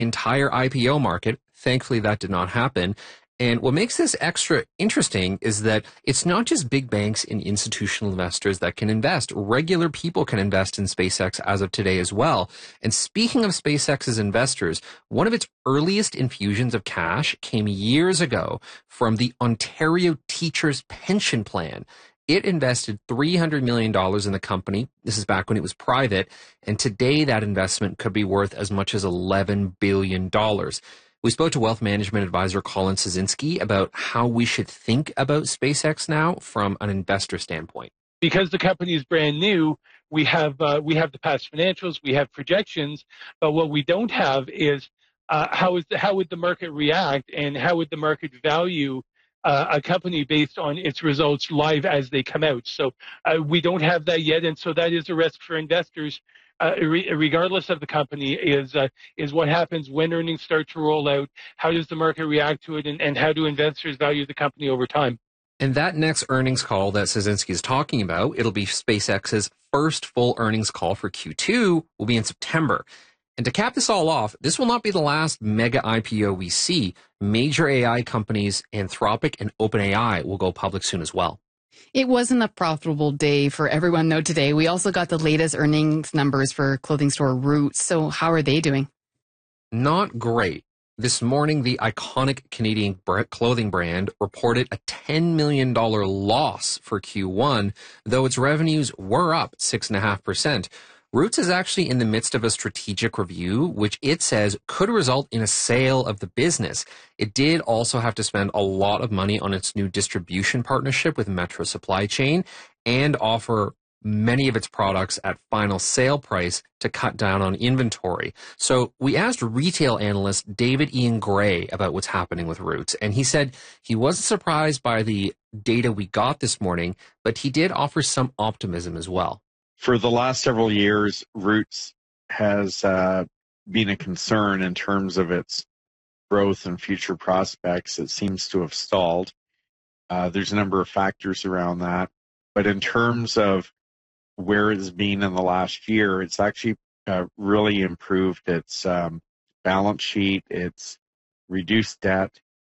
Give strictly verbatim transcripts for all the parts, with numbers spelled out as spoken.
entire I P O market. Thankfully, that did not happen. And what makes this extra interesting is that it's not just big banks and institutional investors that can invest. Regular people can invest in SpaceX as of today as well. And speaking of SpaceX's investors, one of its earliest infusions of cash came years ago from the Ontario Teachers Pension Plan. It invested three hundred million dollars in the company. This is back when it was private. And today that investment could be worth as much as eleven billion dollars. We spoke to wealth management advisor Colin Sazinski about how we should think about SpaceX now from an investor standpoint. Because the company is brand new, we have uh, we have the past financials, we have projections, but what we don't have is uh, how is the, how would the market react and how would the market value uh, a company based on its results live as they come out. So uh, we don't have that yet, and so that is a risk for investors. Uh, re- regardless of the company, is uh, is what happens when earnings start to roll out. How does the market react to it, and, and how do investors value the company over time? And that next earnings call that Sazinski is talking about, it'll be SpaceX's first full earnings call for Q two, will be in September. And to cap this all off, this will not be the last mega I P O we see. Major A I companies, Anthropic and OpenAI, will go public soon as well. It wasn't a profitable day for everyone, though, today. We also got the latest earnings numbers for clothing store Roots. So how are they doing? Not great. This morning, the iconic Canadian clothing brand reported a ten million dollars loss for Q one, though its revenues were up six point five percent. Roots is actually in the midst of a strategic review, which it says could result in a sale of the business. It did also have to spend a lot of money on its new distribution partnership with Metro Supply Chain and offer many of its products at final sale price to cut down on inventory. So we asked retail analyst David Ian Gray about what's happening with Roots, and he said he wasn't surprised by the data we got this morning, but he did offer some optimism as well. For the last several years, Roots has uh, been a concern in terms of its growth and future prospects. It seems to have stalled. Uh, there's a number of factors around that. But in terms of where it's been in the last year, it's actually uh, really improved its um, balance sheet, its reduced debt.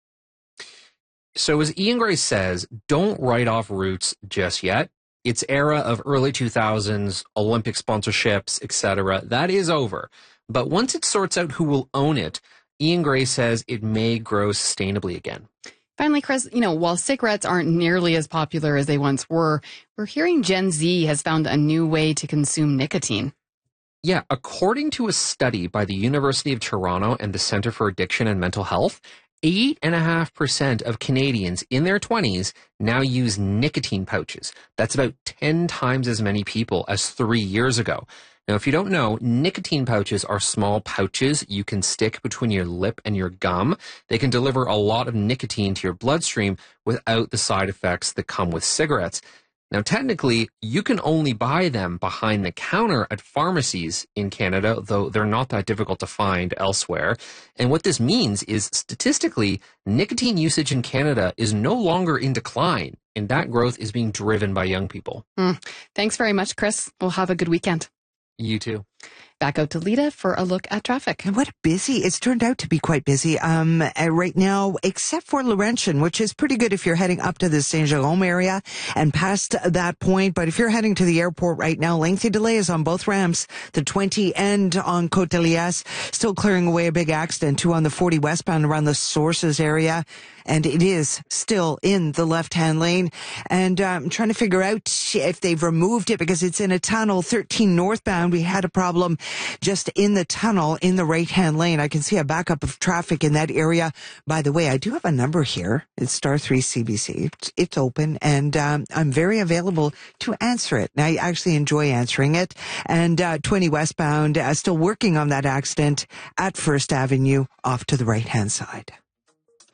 So as Ian Gray says, don't write off Roots just yet. Its era of early two thousands, Olympic sponsorships, et cetera, that is over. But once it sorts out who will own it, Ian Gray says it may grow sustainably again. Finally, Chris, you know, while cigarettes aren't nearly as popular as they once were, we're hearing Gen Z has found a new way to consume nicotine. Yeah, according to a study by the University of Toronto and the Centre for Addiction and Mental Health, eight point five percent of Canadians in their twenties now use nicotine pouches. That's about ten times as many people as three years ago. Now, if you don't know, nicotine pouches are small pouches you can stick between your lip and your gum. They can deliver a lot of nicotine to your bloodstream without the side effects that come with cigarettes. Now, technically, you can only buy them behind the counter at pharmacies in Canada, though they're not that difficult to find elsewhere. And what this means is, statistically, nicotine usage in Canada is no longer in decline, and that growth is being driven by young people. Mm. Thanks very much, Chris. We'll have a good weekend. You too. Back out to Lita for a look at traffic. And what busy. It's turned out to be quite busy um, uh, right now, except for Laurentian, which is pretty good if you're heading up to the Saint Jerome area and past that point. But if you're heading to the airport right now, lengthy delays on both ramps, the twenty and on Côte de Liesse, still clearing away a big accident, too, on the forty westbound around the Sources area. And it is still in the left-hand lane. And uh, I'm trying to figure out if they've removed it because it's in a tunnel. thirteen northbound, we had a problem just in the tunnel in the right-hand lane. I can see a backup of traffic in that area. By the way, I do have a number here. It's star three C B C. It's, it's open, and um, I'm very available to answer it. And I actually enjoy answering it. And uh, twenty westbound, uh, still working on that accident at First Avenue off to the right-hand side.